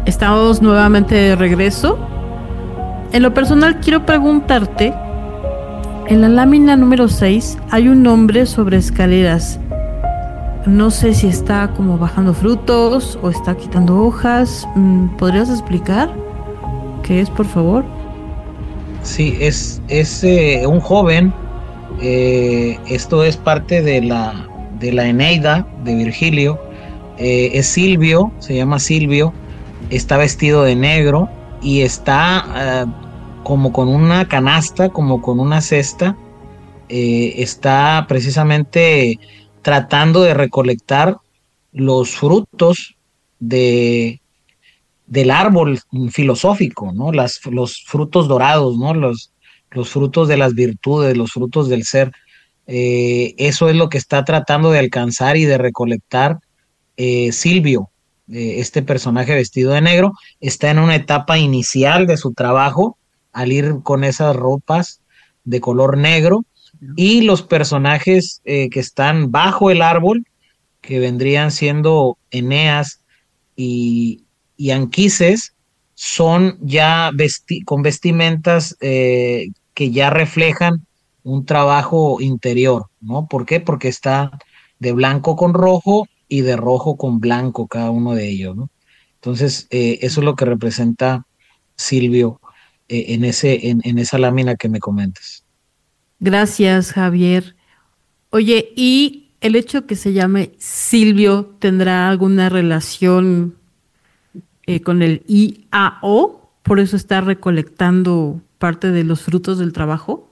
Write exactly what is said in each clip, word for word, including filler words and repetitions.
Estamos nuevamente de regreso. En lo personal quiero preguntarte, en la lámina número seis hay un hombre sobre escaleras. No sé si está como bajando frutos o está quitando hojas. ¿Podrías explicar qué es, por favor? Sí, es, es eh, un joven. Eh, esto es parte de la, de la Eneida de Virgilio. Eh, es Silvio, se llama Silvio. Está vestido de negro y está uh, como con una canasta, como con una cesta. Eh, está precisamente tratando de recolectar los frutos de, del árbol filosófico, ¿no? Las, los frutos dorados, ¿no? Los, los frutos de las virtudes, los frutos del ser. Eh, eso es lo que está tratando de alcanzar y de recolectar eh, Silvio. Eh, este personaje vestido de negro está en una etapa inicial de su trabajo al ir con esas ropas de color negro, y los personajes eh, que están bajo el árbol, que vendrían siendo Eneas y, y Anquises, son ya vesti con vestimentas eh, que ya reflejan un trabajo interior, ¿no? ¿Por qué? Porque está de blanco con rojo y de rojo con blanco cada uno de ellos, ¿no? Entonces, eh, eso es lo que representa Silvio eh, en, ese, en, en esa lámina que me comentas. Gracias, Javier. Oye, ¿y el hecho que se llame Silvio tendrá alguna relación eh, con el I A O? ¿Por eso está recolectando parte de los frutos del trabajo?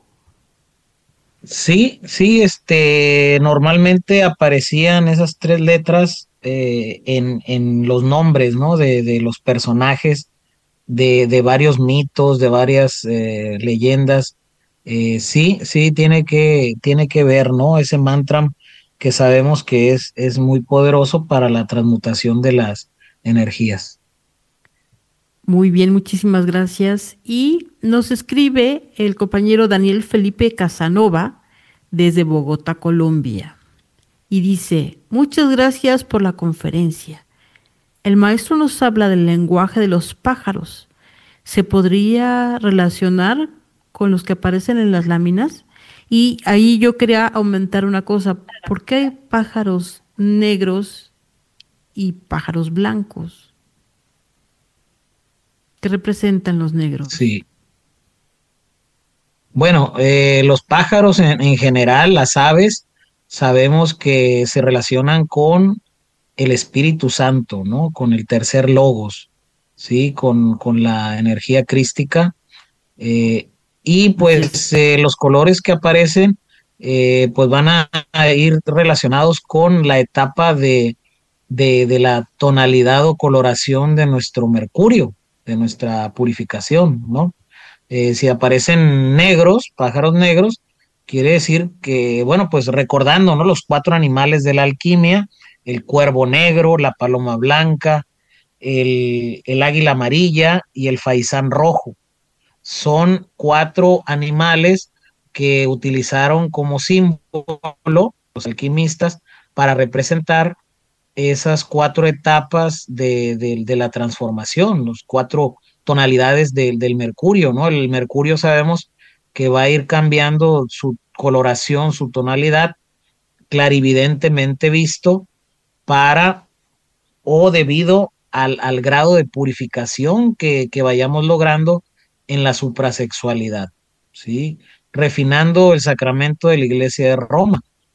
Sí, sí, este, normalmente aparecían esas tres letras eh, en, en los nombres, ¿no? De, de los personajes de, de varios mitos, de varias eh, leyendas. Eh, sí, sí, tiene que, tiene que ver, ¿no? Ese mantra que sabemos que es, es muy poderoso para la transmutación de las energías. Muy bien, muchísimas gracias. Y nos escribe el compañero Daniel Felipe Casanova desde Bogotá, Colombia. Y dice, muchas gracias por la conferencia. El maestro nos habla del lenguaje de los pájaros. ¿Se podría relacionar con los que aparecen en las láminas? Y ahí yo quería aumentar una cosa. ¿Por qué hay pájaros negros y pájaros blancos? ¿Qué representan los negros? Sí. Bueno, eh, los pájaros en, en general, las aves, sabemos que se relacionan con el Espíritu Santo, ¿no? Con el tercer logos, ¿sí? Con, con la energía crística. Eh, y Así es. pues eh, los colores que aparecen, eh, pues van a, a ir relacionados con la etapa de, de, de la tonalidad o coloración de nuestro mercurio, de nuestra purificación, ¿no? Eh, si aparecen negros, pájaros negros, quiere decir que, bueno, pues recordando, ¿no? Los cuatro animales de la alquimia: el cuervo negro, la paloma blanca, el, el águila amarilla y el faisán rojo. Son cuatro animales que utilizaron como símbolo los alquimistas para representar esas cuatro etapas de, de, de la transformación, los cuatro tonalidades de, del mercurio, ¿no? El mercurio sabemos que va a ir cambiando su coloración, su tonalidad, clarividentemente visto para o debido al, al grado de purificación que, que vayamos logrando en la suprasexualidad, ¿sí? Refinando el sacramento de la Iglesia de Roma.